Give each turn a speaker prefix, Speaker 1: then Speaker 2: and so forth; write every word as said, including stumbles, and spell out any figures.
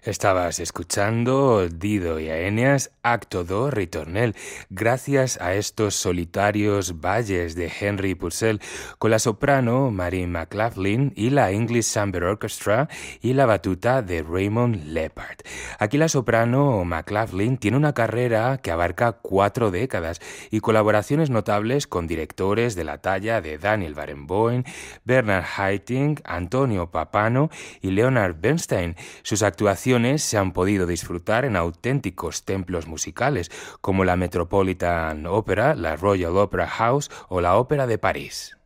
Speaker 1: Estabas escuchando Dido y Aeneas, acto dos, ritornel, gracias a estos solitarios valles de Henry Purcell, con la soprano Mary McLaughlin y la English Chamber Orchestra y la batuta de Raymond Leppard. Aquí la soprano McLaughlin tiene una carrera que abarca cuatro décadas y colaboraciones notables con directores de la talla de Daniel Barenboim, Bernard Haitink, Antonio Papano y Leonard Bernstein. Sus actuaciones se han podido disfrutar en auténticos templos musicales como la Metropolitan Opera, la Royal Opera House o la Ópera de París.